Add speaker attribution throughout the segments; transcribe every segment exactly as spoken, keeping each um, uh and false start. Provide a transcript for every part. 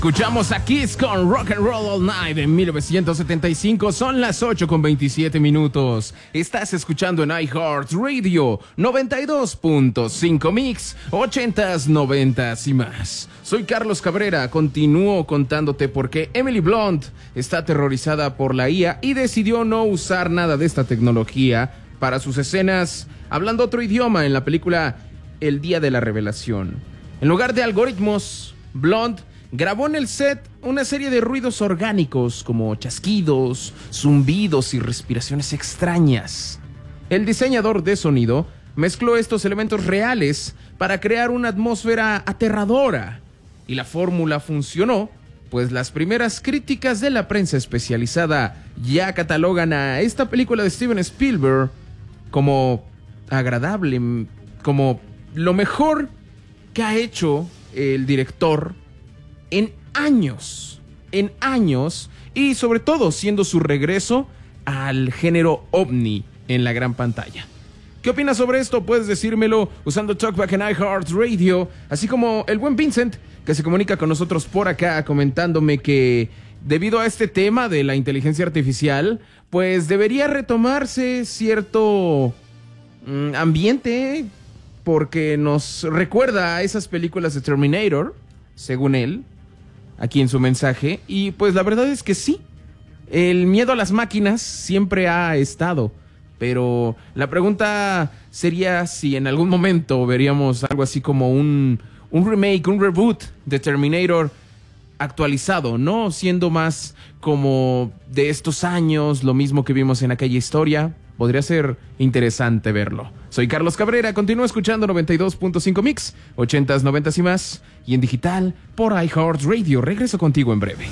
Speaker 1: Escuchamos a Kiss con Rock and Roll All Night en mil novecientos setenta y cinco. Son las ocho con veintisiete minutos. Estás escuchando en iHeartRadio noventa y dos punto cinco Mix, ochentas, noventas y más. Soy Carlos Cabrera. Continúo contándote por qué Emily Blunt está aterrorizada por la I A y decidió no usar nada de esta tecnología para sus escenas hablando otro idioma en la película El Día de la Revelación. En lugar de algoritmos, Blunt grabó en el set una serie de ruidos orgánicos como chasquidos, zumbidos y respiraciones extrañas. El diseñador de sonido mezcló estos elementos reales para crear una atmósfera aterradora. Y la fórmula funcionó, pues las primeras críticas de la prensa especializada ya catalogan a esta película de Steven Spielberg como agradable, como lo mejor que ha hecho el director en años, en años, y sobre todo siendo su regreso al género ovni en la gran pantalla. ¿Qué opinas sobre esto? Puedes decírmelo usando Talkback en iHeartRadio, así como el buen Vincent, que se comunica con nosotros por acá comentándome que debido a este tema de la inteligencia artificial, pues debería retomarse cierto mm, ambiente, porque nos recuerda a esas películas de Terminator, según él, aquí en su mensaje, y pues la verdad es que sí, el miedo a las máquinas siempre ha estado, pero la pregunta sería si en algún momento veríamos algo así como un, un remake, un reboot de Terminator actualizado, ¿no? Siendo más como de estos años, lo mismo que vimos en aquella historia. Podría ser interesante verlo. Soy Carlos Cabrera, continúa escuchando noventa y dos punto cinco Mix, ochentas, noventas y más, y en digital por iHeartRadio. Regreso contigo en breve.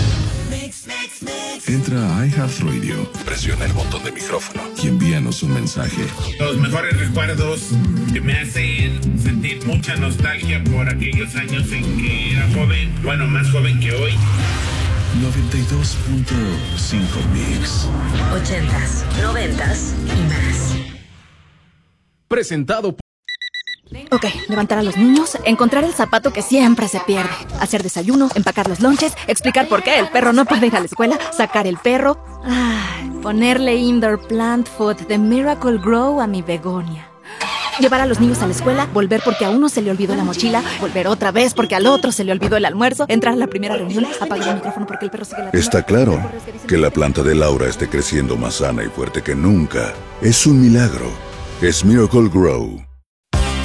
Speaker 2: Entra a iHeartRadio, presiona el botón de micrófono y envíanos un mensaje.
Speaker 3: Los mejores recuerdos que me hacen sentir mucha nostalgia por aquellos años en que era joven, bueno, más joven que hoy.
Speaker 2: noventa y dos punto cinco Mix.
Speaker 4: Ochentas, noventas y más.
Speaker 1: Presentado por...
Speaker 5: Ok, levantar a los niños, encontrar el zapato que siempre se pierde, hacer desayuno, empacar los lonches, explicar por qué el perro no puede ir a la escuela, sacar el perro, ay, ponerle indoor plant food de Miracle Grow a mi begonia. Llevar a los niños a la escuela, volver porque a uno se le olvidó la mochila, volver otra vez porque al otro se le olvidó el almuerzo, entrar a la primera reunión, apagar el micrófono porque el perro sigue la...
Speaker 2: Está claro que la planta de Laura esté creciendo más sana y fuerte que nunca. Es un milagro. Es Miracle Grow.